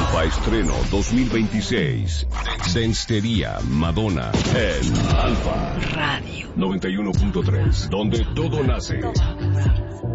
Alfa Estreno 2026. Denstería Madonna en Alfa Radio 91.3, donde todo nace.